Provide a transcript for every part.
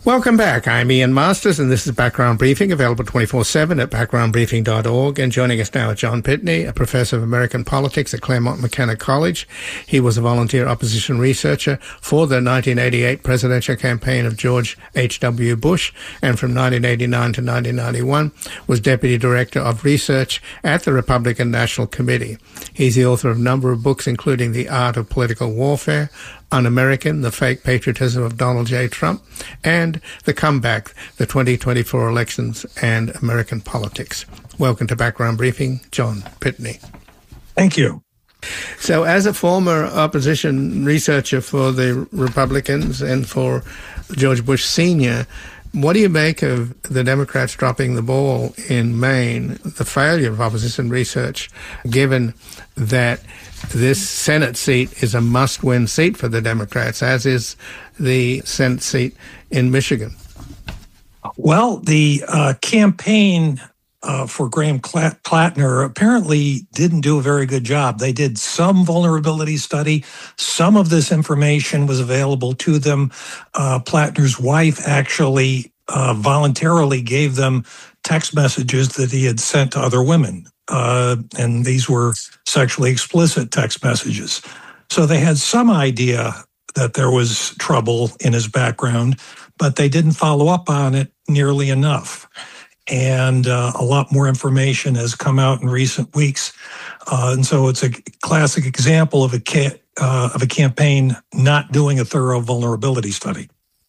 Welcome back. I'm Ian Masters, and this is Background Briefing, available 24/7 at backgroundbriefing.org. And joining us now is John Pitney, a professor of American politics at Claremont McKenna College. He was a volunteer opposition researcher for the 1988 presidential campaign of George H.W. Bush, and from 1989 to 1991 was deputy director of research at the Republican National Committee. He's the author of a number of books, including The Art of Political Warfare, Un-American, The Fake Patriotism of Donald J. Trump, and The Comeback, the 2024 Elections and American Politics. Welcome to Background Briefing, John Pitney. Thank you. So as a former opposition researcher for the Republicans and for George Bush Sr., what do you make of the Democrats dropping the ball in Maine, the failure of opposition research, given that this Senate seat is a must-win seat for the Democrats, as is the Senate seat in Michigan? Well, the campaign for Graham Plattner apparently didn't do a very good job. They did some vulnerability study. Some of this information was available to them. Plattner's wife actually voluntarily gave them text messages that he had sent to other women. And these were sexually explicit text messages. So they had some idea that there was trouble in his background, but they didn't follow up on it nearly enough. And a lot more information has come out in recent weeks. And so it's a classic example of a campaign not doing a thorough vulnerability study.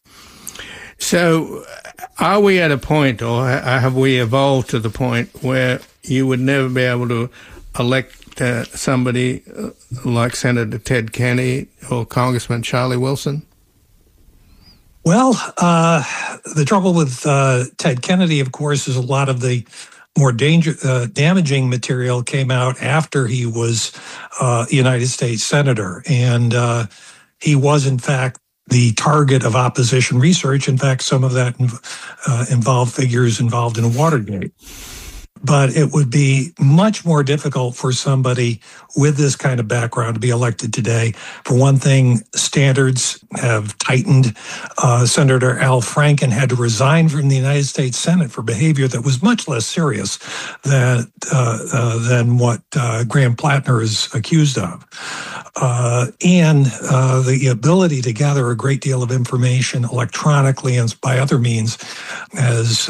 So are we at a point, or have we evolved to the point where you would never be able to elect somebody like Senator Ted Kennedy or Congressman Charlie Wilson? Well, the trouble with Ted Kennedy, of course, is a lot of the more damaging material came out after he was a United States Senator. And he was, in fact, the target of opposition research. In fact, some of that involved figures involved in Watergate. But it would be much more difficult for somebody with this kind of background to be elected today. For one thing, standards have tightened. Senator Al Franken had to resign from the United States Senate for behavior that was much less serious than what Graham Plattner is accused of. And the ability to gather a great deal of information electronically and by other means is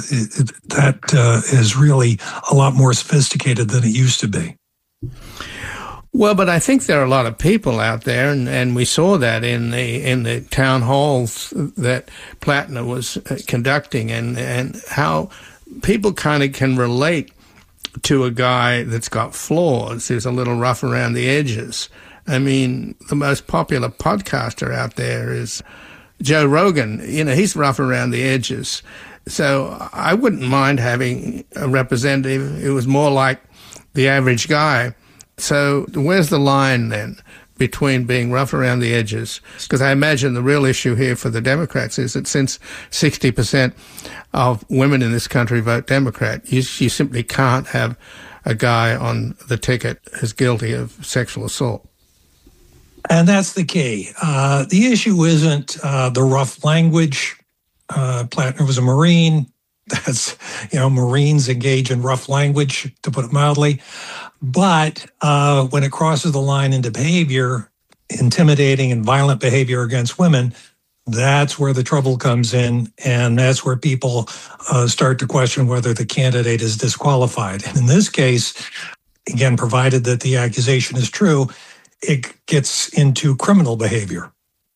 really a lot more sophisticated than it used to be. Well, but I think there are a lot of people out there, and we saw that in the town halls that Plattner was conducting, and how people kind of can relate to a guy that's got flaws, who's a little rough around the edges. I mean, the most popular podcaster out there is Joe Rogan. You know, he's rough around the edges. So I wouldn't mind having a representative who was more like the average guy. So where's the line then between being rough around the edges? Because I imagine the real issue here for the Democrats is that since 60% of women in this country vote Democrat, you simply can't have a guy on the ticket who's guilty of sexual assault. And that's the key. The issue isn't the rough language. Plattner was a Marine. That's, Marines engage in rough language, to put it mildly. But when it crosses the line into behavior, intimidating and violent behavior against women, that's where the trouble comes in. And that's where people start to question whether the candidate is disqualified. And in this case, again, provided that the accusation is true, it gets into criminal behavior.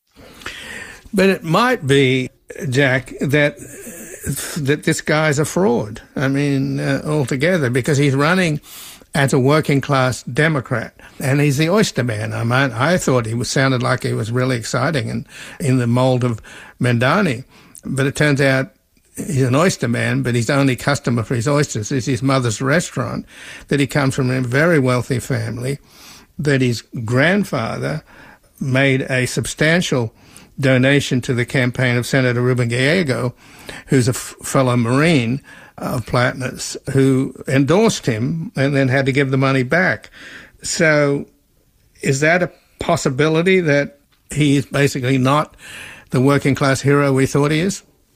But it might be, Jack, that this guy's a fraud. I mean, altogether, because he's running as a working class Democrat, and he's the oyster man. I thought he sounded like he was really exciting and in the mold of Mandani, but it turns out he's an oyster man, but his only customer for his oysters is his mother's restaurant, that he comes from a very wealthy family, that his grandfather made a substantial donation to the campaign of Senator Ruben Gallego, who's a fellow Marine of Plattner's, who endorsed him and then had to give the money back. So is that a possibility that he is basically not the working class hero we thought he is?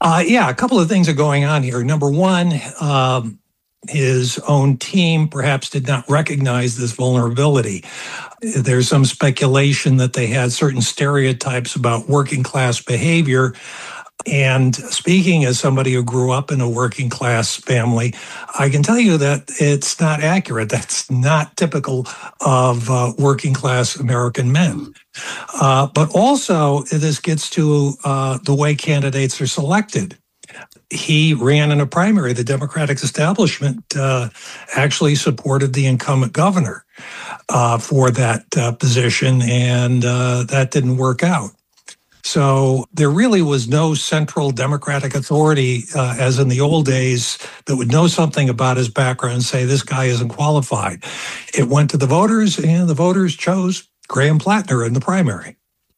Yeah, a couple of things are going on here. Number one, his own team perhaps did not recognize this vulnerability. There's some speculation that they had certain stereotypes about working class behavior. And speaking as somebody who grew up in a working class family, I can tell you that it's not accurate. That's not typical of working class American men. But also, this gets to the way candidates are selected. He ran in a primary. The Democratic establishment actually supported the incumbent governor for that position, and that didn't work out. So there really was no central Democratic authority, as in the old days, that would know something about his background and say, this guy isn't qualified. It went to the voters, and the voters chose Graham Plattner in the primary.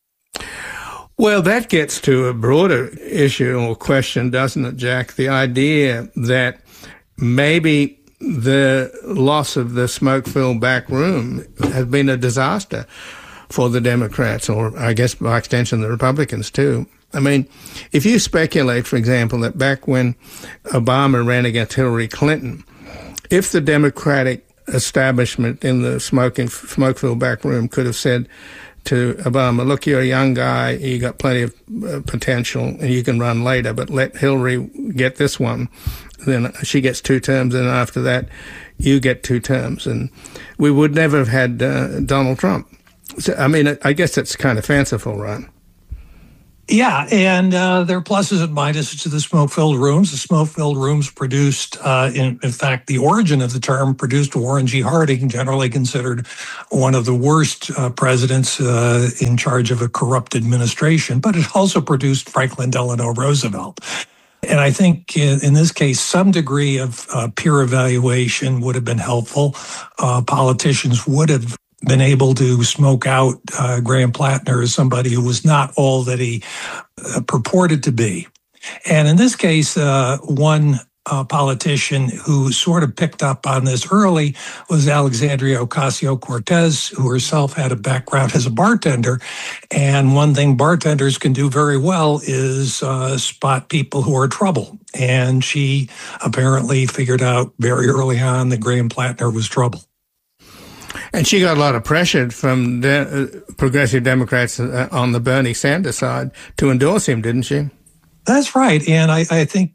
Well, that gets to a broader issue or question, doesn't it, Jack? The idea that maybe the loss of the smoke-filled back room has been a disaster for the Democrats, or I guess by extension the Republicans too. I mean, if you speculate, for example, that back when Obama ran against Hillary Clinton, if the Democratic establishment in the smoke-filled back room could have said to Obama, look, you're a young guy, you got plenty of potential, and you can run later, but let Hillary get this one, then she gets 2 terms, and after that, you get 2 terms. And we would never have had Donald Trump. So, I mean, I guess that's kind of fanciful, right? Yeah, and there are pluses and minuses to the smoke-filled rooms. The smoke-filled rooms produced, in fact, the origin of the term produced Warren G. Harding, generally considered one of the worst presidents in charge of a corrupt administration, but it also produced Franklin Delano Roosevelt. And I think in this case, some degree of peer evaluation would have been helpful. Politicians would have been able to smoke out Graham Plattner as somebody who was not all that he purported to be. And in this case, one politician who sort of picked up on this early was Alexandria Ocasio-Cortez, who herself had a background as a bartender. And one thing bartenders can do very well is spot people who are trouble. And she apparently figured out very early on that Graham Plattner was trouble. And she got a lot of pressure from progressive Democrats on the Bernie Sanders side to endorse him, didn't she? That's right. And I think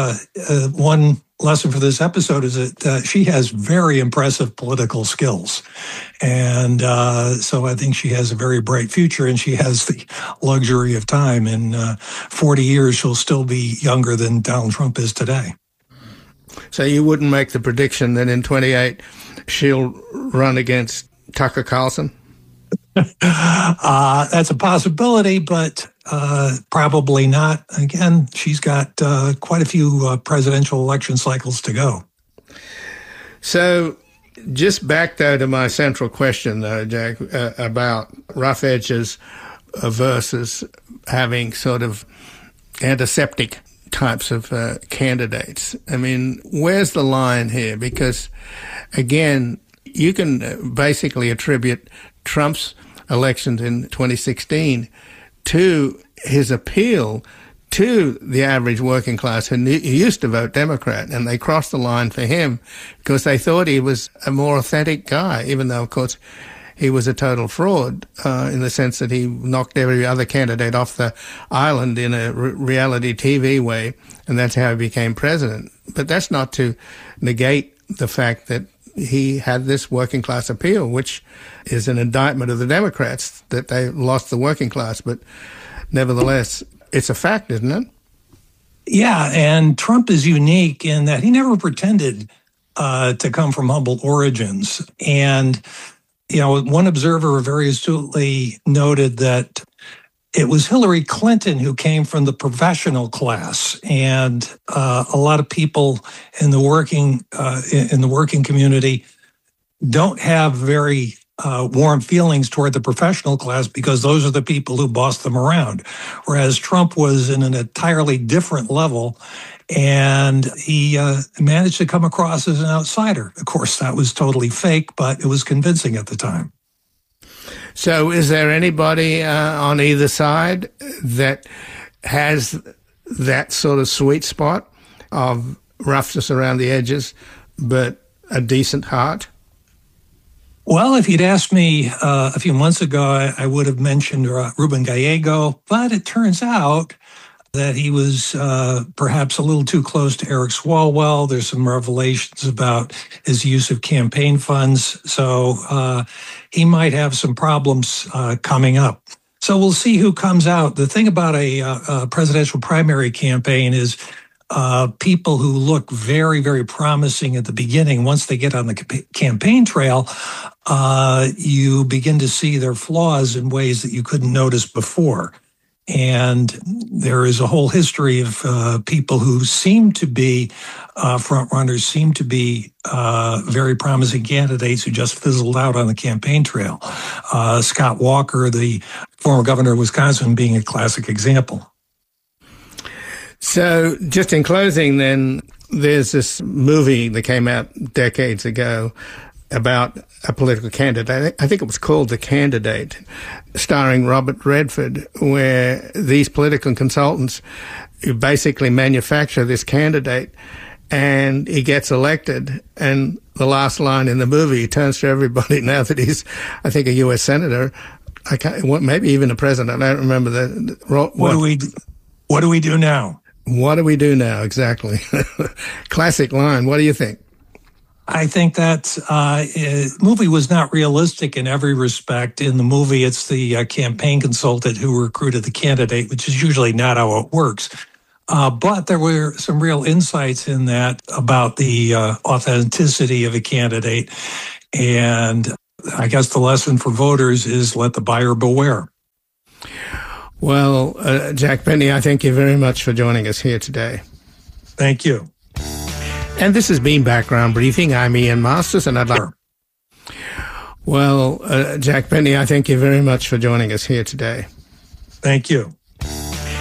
one lesson for this episode is that she has very impressive political skills. And so I think she has a very bright future, and she has the luxury of time. In 40 years, she'll still be younger than Donald Trump is today. So you wouldn't make the prediction that in 28 she'll run against Tucker Carlson? That's a possibility, but probably not. Again, she's got quite a few presidential election cycles to go. So just back, though, to my central question, though, Jack, about rough edges versus having sort of antiseptic types of candidates. I mean, where's the line here? Because, again, you can basically attribute Trump's elections in 2016 to his appeal to the average working class who used to vote Democrat, and they crossed the line for him because they thought he was a more authentic guy, even though, of course, he was a total fraud in the sense that he knocked every other candidate off the island in a reality TV way, and that's how he became president. But that's not to negate the fact that he had this working class appeal, which is an indictment of the Democrats that they lost the working class. But nevertheless, it's a fact, isn't it? Yeah, and Trump is unique in that he never pretended to come from humble origins. And you know, one observer very astutely noted that it was Hillary Clinton who came from the professional class, and a lot of people in the working community don't have very warm feelings toward the professional class because those are the people who boss them around. Whereas Trump was in an entirely different level, and he managed to come across as an outsider. Of course, that was totally fake, but it was convincing at the time. So is there anybody on either side that has that sort of sweet spot of roughness around the edges, but a decent heart? Well, if you'd asked me a few months ago, I would have mentioned Ruben Gallego, but it turns out that he was perhaps a little too close to Eric Swalwell. There's some revelations about his use of campaign funds, so he might have some problems coming up. So we'll see who comes out. The thing about a presidential primary campaign is people who look very, very promising at the beginning, once they get on the campaign trail, you begin to see their flaws in ways that you couldn't notice before. And there is a whole history of people who seem to be front runners, seem to be very promising candidates who just fizzled out on the campaign trail. Scott Walker, the former governor of Wisconsin, being a classic example. So just in closing then, there's this movie that came out decades ago about a political candidate. I think it was called The Candidate, starring Robert Redford, where these political consultants basically manufacture this candidate and he gets elected. And the last line in the movie, he turns to everybody now that he's, I think, a U.S. senator, maybe even a president. I don't remember What do we do now? What do we do now? Exactly. Classic line. What do you think? I think that movie was not realistic in every respect. In the movie, it's the campaign consultant who recruited the candidate, which is usually not how it works. But there were some real insights in that about the authenticity of a candidate. And I guess the lesson for voters is let the buyer beware. Well, Jack Bentley, I thank you very much for joining us here today. Thank you. And this has been Background Briefing. I'm Ian Masters, and I'd like... Well, Jack Bentley, I thank you very much for joining us here today. Thank you.